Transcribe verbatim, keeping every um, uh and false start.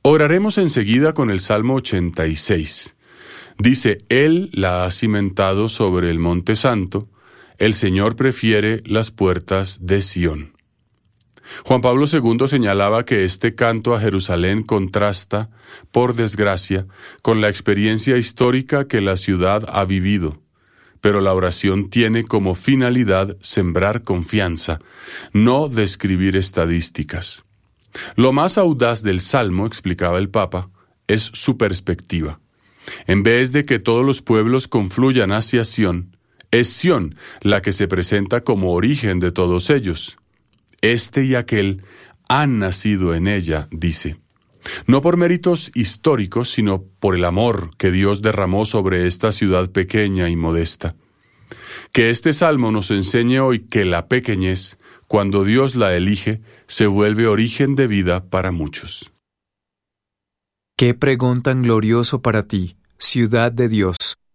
Oraremos enseguida con el Salmo ochenta y seis. Dice, Él la ha cimentado sobre el monte santo, el Señor prefiere las puertas de Sión. Juan Pablo segundo señalaba que este canto a Jerusalén contrasta, por desgracia, con la experiencia histórica que la ciudad ha vivido, pero la oración tiene como finalidad sembrar confianza, no describir estadísticas. Lo más audaz del Salmo, explicaba el Papa, es su perspectiva. En vez de que todos los pueblos confluyan hacia Sión, es Sión la que se presenta como origen de todos ellos. Este y aquel han nacido en ella, dice. No por méritos históricos, sino por el amor que Dios derramó sobre esta ciudad pequeña y modesta. Que este salmo nos enseñe hoy que la pequeñez, cuando Dios la elige, se vuelve origen de vida para muchos. Qué pregón tan glorioso para ti, ciudad de Dios.